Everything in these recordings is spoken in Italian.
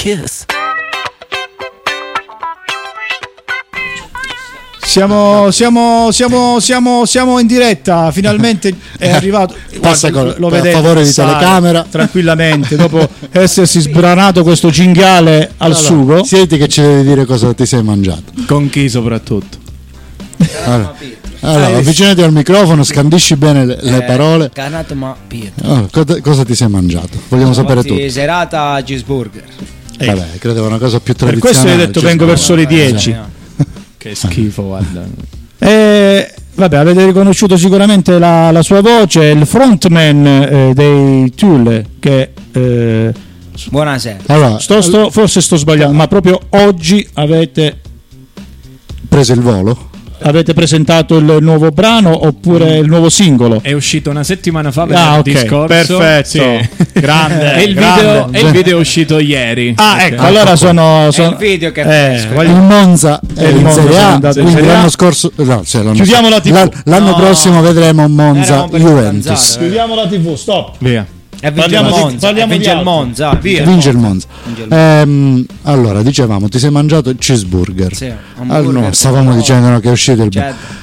kiss. Siamo in diretta, finalmente è arrivato. Passa lo a vedete favore di telecamera tranquillamente dopo essersi sbranato questo cinghiale al sugo. Sieti che ci devi dire cosa ti sei mangiato. Con chi soprattutto? Allora avvicinati al microfono, scandisci bene le parole. Cosa ti sei mangiato? Vogliamo sapere tutto. Serata cheeseburger. Vabbè, credevo una cosa più Per tradizionale. questo hai detto vengo verso le 10. Che schifo, guarda. Vabbè, avete riconosciuto sicuramente la sua voce, il frontman dei Tool che Buonasera. Allora, forse sto sbagliando, ma proprio oggi avete preso il volo? Avete presentato il nuovo brano oppure il nuovo singolo? È uscito una settimana fa, venerdì scorso. Perfetto, sì. grande. E il video è uscito ieri. Ecco, allora sono È il video che Il Monza è in Serie A, quindi l'anno scorso chiudiamo la TV. L'anno prossimo vedremo un Monza Juventus. Chiudiamo la TV, stop. Via. Vince il Monza. Vince il Monza. Allora, dicevamo, ti sei mangiato il cheeseburger. Sì, no, stavamo dicendo che è uscito il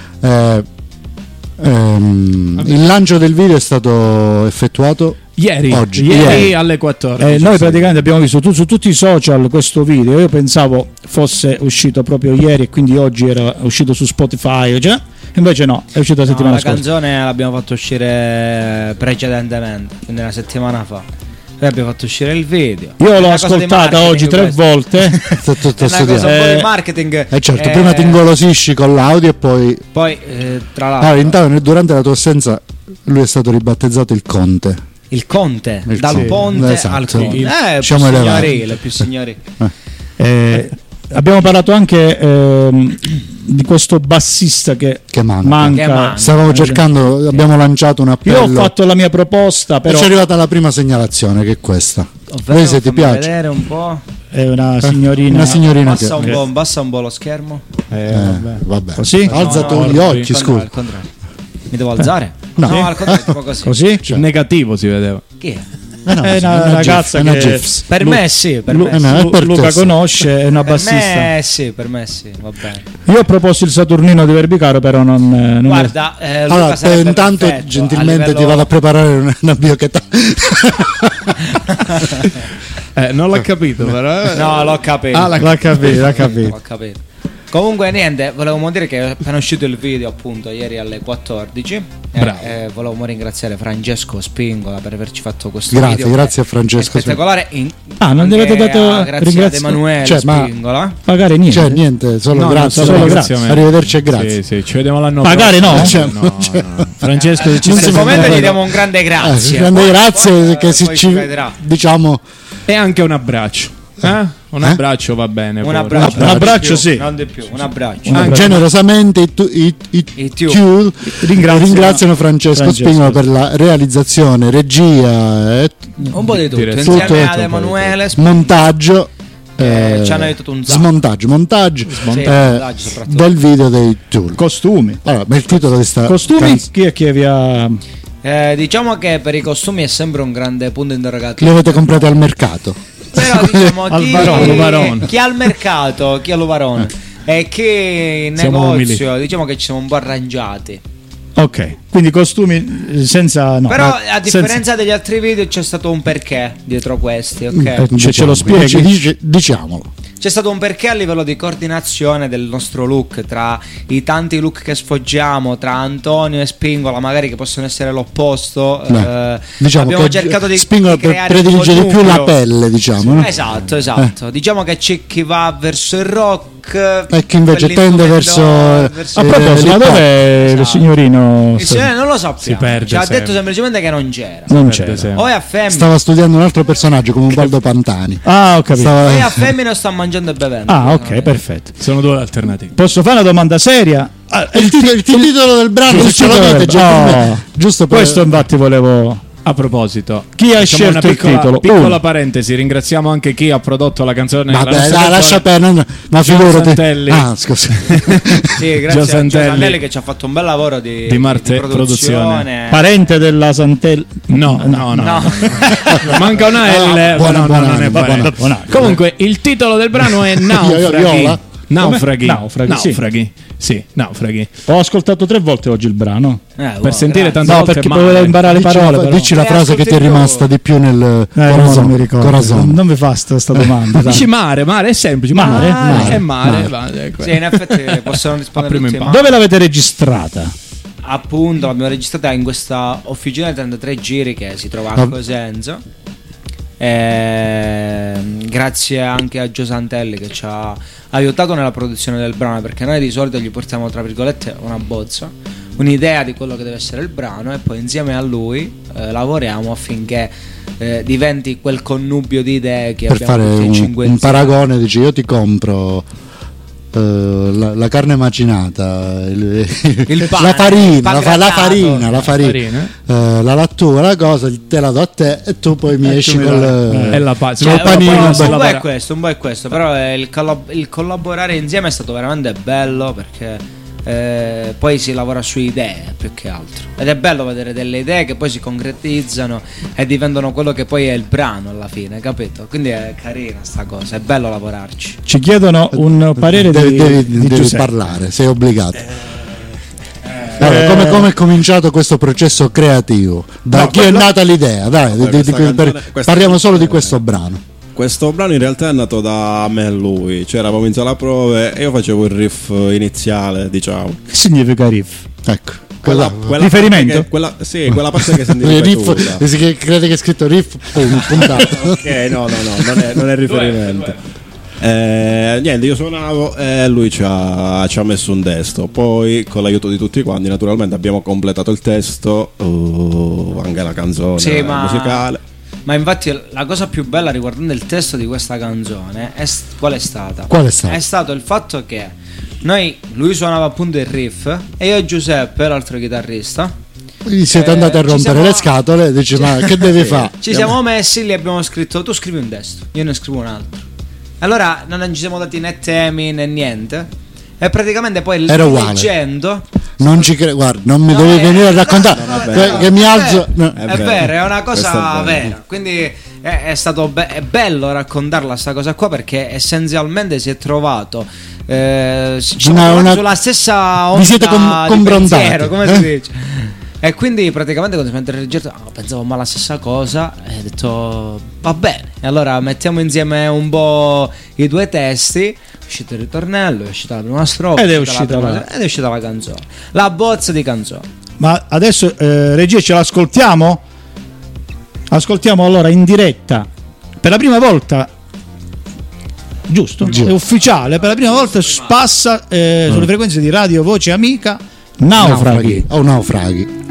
lancio del video è stato effettuato ieri alle 14. Noi praticamente abbiamo visto su tutti i social questo video. Io pensavo fosse uscito proprio ieri e quindi oggi era uscito su Spotify, invece no, è uscito la settimana scorsa. La canzone l'abbiamo fatto uscire precedentemente, quindi una settimana fa. Poi abbiamo fatto uscire il video. Io l'ho ascoltata oggi 3 volte. Tutto è una cosa un po' di marketing. Certo, prima ti ingolosisci con l'audio e poi tra l'altro intanto durante la tua assenza lui è stato ribattezzato il Conte. Il Conte, dal ponte al Conte. Più signorile. Abbiamo parlato anche di questo bassista che manca. Stavamo cercando, abbiamo lanciato un appello. Io ho fatto la mia proposta, però ci è arrivata la prima segnalazione, che è questa. Vedi se ti piace. Vedere un po'. È una signorina. Bassa un po' lo schermo. Vabbè. Così? Alza tu gli occhi, scusa. Mi devo alzare? No, al contrario, tipo così. Così? Negativo si vedeva. Chi è? È una ragazza che per me sì, Luca conosce, è una bassista. Per me sì, va bene. Io ho proposto il Saturnino di Verbicaro, però non guarda, allora intanto gentilmente ti vado a preparare una biochetà. Non l'ho capito però. No, l'ho capito. L'ha capito. Comunque niente, volevamo dire che è appena uscito il video appunto ieri alle 14. Volevamo ringraziare Francesco Spingola per averci fatto questo video. Grazie a Francesco. Spettacolare. Non gli avete dato grazie ad Emanuele Spingola. Magari niente. Solo grazie. Arrivederci e grazie. Sì, ci vediamo l'anno magari prossimo. No. Francesco, in questo momento gli diamo un grande grazie. Grazie che diciamo. E anche un abbraccio. Un abbraccio va bene. Un abbraccio sì. Non di più. Un abbraccio. Generosamente i Tool ringraziano Francesco Spingola per la realizzazione, regia, un po' di tutto. Insieme ad Emanuele, montaggio. Ci hanno aiutato un smontaggio del video dei Tool. Costumi. Allora, ma il titolo di sta costumi chi è che vi ha diciamo che per i costumi è sempre un grande punto interrogativo. Li avete comprati al mercato? Però diciamo chi al mercato, chi all'Uvarone e chi in negozio, diciamo che ci siamo un po' arrangiati. Ok, quindi costumi senza però a differenza degli altri video c'è stato un perché dietro questi, ok? Ce lo spieghi? Diciamolo. C'è stato un perché a livello di coordinazione del nostro look, tra i tanti look che sfoggiamo, tra Antonio e Spingola, magari che possono essere l'opposto. Diciamo abbiamo che cercato di Spingola predilige di più la pelle, diciamo. No? Esatto. Diciamo che c'è chi va verso il rock e chi invece tende verso a proposito, ma dov'è il signorino? Il signore non lo sappiamo. Si perde. Ci ha detto semplicemente che non c'era. O è a femmina. Stava studiando un altro personaggio come Ubaldo Pantani. Ho capito. O è a femmina o sta mangiando e bevendo. Ok, perfetto. Sono due alternative. Posso fare una domanda seria? Il titolo del brano, se ce lo dite, giusto per... Questo infatti volevo A proposito, chi ha scelto il titolo? Piccola parentesi, ringraziamo anche chi ha prodotto la canzone. Vabbè, lascia perdere, ma figurati. Scusa. Sì, grazie a Gio Santelli che ci ha fatto un bel lavoro di produzione. Parente della Santelli? No. Manca una L. Buona. Comunque, il titolo del brano è Naufraghi. Naufraghi. Ho ascoltato 3 volte oggi il brano. Per sentire tante volte perché volevo imparare le parole. Dici la frase che ti è rimasta di più nel corazon. Non mi ricordo. Non mi fa questa domanda. Dici mare, è semplice. Mare. Sì, in effetti possono rispondere tutti. Dove l'avete registrata? Appunto, l'abbiamo registrata in questa officina di 33 giri che si trova a Cosenza. Grazie anche a Gio Santelli che ci ha aiutato nella produzione del brano, perché noi di solito gli portiamo tra virgolette una bozza, un'idea di quello che deve essere il brano, e poi insieme a lui lavoriamo affinché diventi quel connubio di idee che per abbiamo fare tutti un paragone. Dici, io ti compro la carne macinata, il pane, la farina, la lattura, la cosa te la do a te e tu poi mi esci con la panino. Un po' è questo, però il collaborare insieme è stato veramente bello, perché poi si lavora su idee più che altro, ed è bello vedere delle idee che poi si concretizzano e diventano quello che poi è il brano alla fine, capito? Quindi è carina sta cosa, è bello lavorarci. Ci chiedono un parere devi parlare, sei obbligato. Allora, come è cominciato questo processo creativo? Da chi è nata l'idea? Parliamo solo di questo brano. Questo brano in realtà è nato da me e lui, cioè eravamo in sala prove e io facevo il riff iniziale, diciamo. Che significa riff? Ecco, quella riferimento? Quella parte che senti ripetuta. Crede che è scritto riff puntato. Ok, no, non è riferimento. Niente, io suonavo e lui ci ha messo un testo, poi con l'aiuto di tutti quanti naturalmente abbiamo completato il testo, anche la canzone musicale. Ma infatti la cosa più bella riguardando il testo di questa canzone qual è stata? È stato il fatto che lui suonava appunto il riff e io e Giuseppe, l'altro chitarrista, siete andati a rompere le scatole e dici ma che devi fare? Ci siamo messi lì, abbiamo scritto, tu scrivi un testo, io ne scrivo un altro. Allora non ci siamo dati né temi né niente, e praticamente poi leggendo non ci credo, guarda, non mi devi venire a raccontare che mi alzo. È vero, è una cosa vera. Quindi è stato è bello raccontarla sta cosa qua, perché essenzialmente si è trovato sulla stessa onda. Vi siete confrontati, come si dice? E quindi praticamente quando si mette il registrato pensavo ma la stessa cosa, e ho detto va bene, e allora mettiamo insieme un po' i due testi. È uscito il ritornello, è uscita la prima strofa ed è uscita la canzone, la bozza di canzone. Ma adesso regia, ce l'ascoltiamo? Ascoltiamo allora in diretta per la prima volta, giusto? È ufficiale, per la prima volta passa sulle frequenze di Radio Voce Amica Naufraghi. Naufraghi.